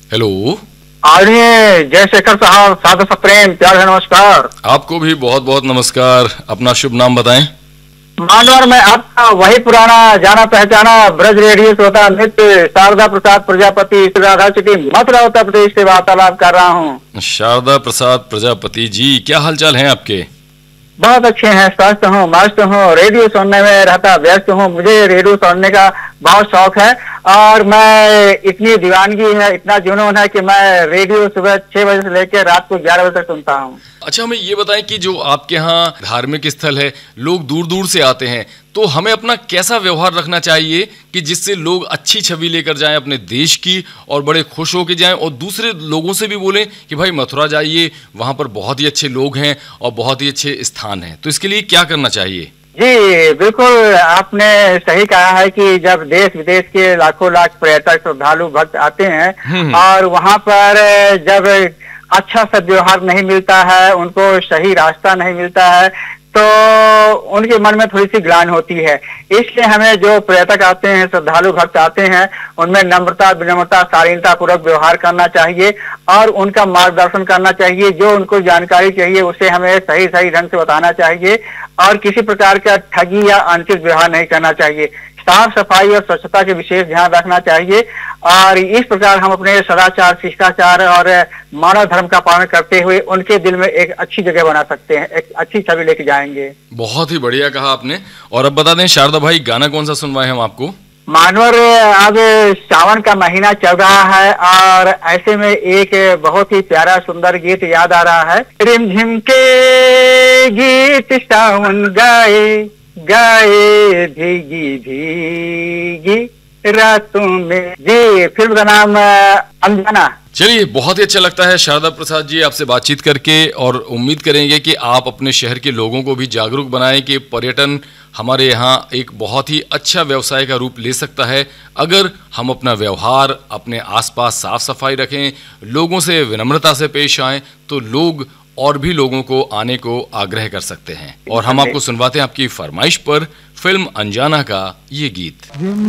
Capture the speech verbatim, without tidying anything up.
Hello. आदरणीय जयशेखर साहब, सादर सप्रेम, प्यार है, नमस्कार। आपको भी बहुत बहुत नमस्कार। अपना शुभ नाम बताएं। मानवर में आपका वही पुराना जाना पहचाना ब्रज रेडियो श्रोता मित्र शारदा प्रसाद प्रजापति राधा सिटी मथुरा उत्तर प्रदेश से वार्तालाप कर रहा हूँ। शारदा प्रसाद प्रजापति जी, क्या हालचाल हैं आपके? बहुत अच्छे हैं, स्वस्थ हूँ, मस्त हूँ, रेडियो सुनने में रहता व्यस्त हूँ। मुझे रेडियो सुनने का बहुत शौक है और मैं इतनी दीवानगी है, इतना जुनून है कि मैं रेडियो सुबह छह बजे से लेकर रात को ग्यारह बजे तक सुनता हूँ। अच्छा, हमें ये बताएं कि जो आपके यहाँ धार्मिक स्थल है, लोग दूर दूर से आते हैं, तो हमें अपना कैसा व्यवहार रखना चाहिए कि जिससे लोग अच्छी छवि लेकर जाएं अपने देश की और बड़े खुश होकर जाएं और दूसरे लोगों से भी बोलें कि भाई मथुरा जाइए, वहाँ पर बहुत ही अच्छे लोग हैं और बहुत ही अच्छे स्थान हैं। तो इसके लिए क्या करना चाहिए? जी बिल्कुल, आपने सही कहा है कि जब देश विदेश के लाखों लाख पर्यटक श्रद्धालु भक्त आते हैं और वहाँ पर जब अच्छा सद्व्यवहार नहीं मिलता है, उनको सही रास्ता नहीं मिलता है, तो उनके मन में थोड़ी सी ग्लानि होती है। इसलिए हमें जो पर्यटक आते हैं, श्रद्धालु भक्त आते हैं, उनमें नम्रता, विनम्रता, शालीनता पूर्वक व्यवहार करना चाहिए और उनका मार्गदर्शन करना चाहिए। जो उनको जानकारी चाहिए उसे हमें सही सही ढंग से बताना चाहिए और किसी प्रकार का ठगी या अनुचित व्यवहार नहीं करना चाहिए। साफ सफाई और स्वच्छता के विशेष ध्यान रखना चाहिए और इस प्रकार हम अपने सदाचार, शिष्टाचार और मानव धर्म का पालन करते हुए उनके दिल में एक अच्छी जगह बना सकते हैं, एक अच्छी छवि लेके जाएंगे। बहुत ही बढ़िया कहा आपने। और अब बता दें शारदा भाई, गाना कौन सा सुनवाएं हम आपको? मानवर, अब सावन का महीना चल रहा है और ऐसे में एक बहुत ही प्यारा सुंदर गीत याद आ रहा है। रिमझिम के गीत सावन गाए गाए भीगी भीगी रातों में। जी, फिल्म का नाम अनजाना। चलिए, बहुत ही अच्छा लगता है शारदा प्रसाद जी आपसे बातचीत करके और उम्मीद करेंगे कि आप अपने शहर के लोगों को भी जागरूक बनाएं कि पर्यटन हमारे यहाँ एक बहुत ही अच्छा व्यवसाय का रूप ले सकता है अगर हम अपना व्यवहार, अपने आसपास साफ सफाई रखें, लोगों से विनम्रता से पेश आएं, तो लोग और भी लोगों को आने को आग्रह कर सकते हैं। और हम आपको सुनवाते हैं आपकी फरमाइश पर फिल्म अनजाना का ये गीत।